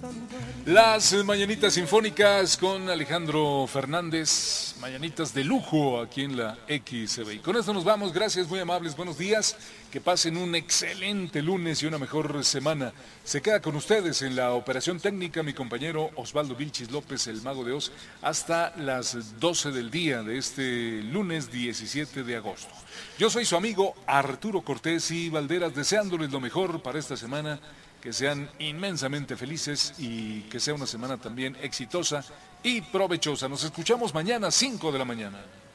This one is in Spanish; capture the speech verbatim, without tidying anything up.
Las mañanitas sinfónicas con Alejandro Fernández, mañanitas de lujo aquí en la X C B. Y con esto nos vamos, gracias, muy amables, buenos días, que pasen un excelente lunes y una mejor semana. Se queda con ustedes en la operación técnica mi compañero Osvaldo Vilchis López, el Mago de Oz, hasta las doce del día de este lunes diecisiete de agosto. Yo soy su amigo Arturo Cortés y Valderas, deseándoles lo mejor para esta semana, que sean inmensamente felices y que sea una semana también exitosa y provechosa. Nos escuchamos mañana, cinco de la mañana.